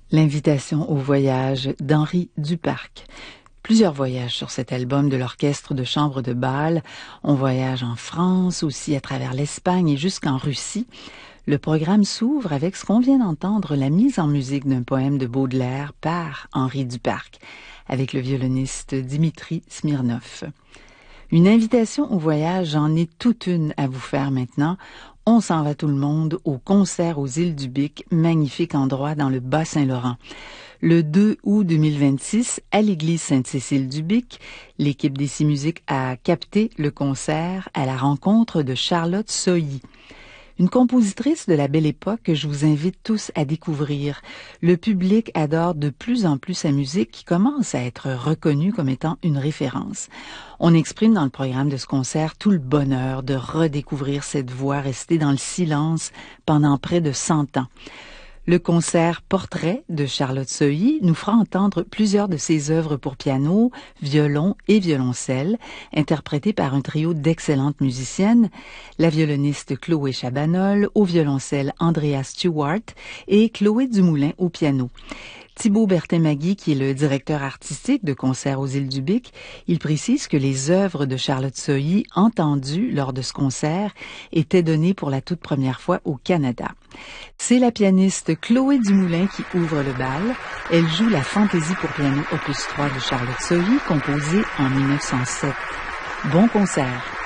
L'invitation au voyage d'Henri Duparc. Plusieurs voyages sur cet album de l'Orchestre de chambre de Bâle. On voyage en France, aussi à travers l'Espagne et jusqu'en Russie. Le programme s'ouvre avec ce qu'on vient d'entendre, la mise en musique d'un poème de Baudelaire par Henri Duparc, avec le violoniste Dimitri Smirnov. Une invitation au voyage, j'en ai toute une à vous faire maintenant. On s'en va tout le monde au concert aux Îles du Bic, magnifique endroit dans le Bas-Saint-Laurent. Le 2 août 2026, à l'église Sainte-Cécile-du-Bic, l'équipe d'Ici Musique a capté le concert à la rencontre de Charlotte Sohi. Une compositrice de la Belle Époque que je vous invite tous à découvrir. Le public adore de plus en plus sa musique qui commence à être reconnue comme étant une référence. On exprime dans le programme de ce concert tout le bonheur de redécouvrir cette voix restée dans le silence pendant près de 100 ans. Le concert Portrait de Charlotte Sohi nous fera entendre plusieurs de ses œuvres pour piano, violon et violoncelle, interprétées par un trio d'excellentes musiciennes, la violoniste Chloé Chabanol, au violoncelle Andrea Stewart et Chloé Dumoulin au piano. Thibaut Berthé-Magui, qui est le directeur artistique de Concert aux Îles du Bic, il précise que les œuvres de Charlotte Sohi, entendues lors de ce concert, étaient données pour la toute première fois au Canada. C'est la pianiste Chloé Dumoulin qui ouvre le bal. Elle joue la Fantaisie pour piano opus 3 de Charlotte Sohi, composée en 1907. Bon concert!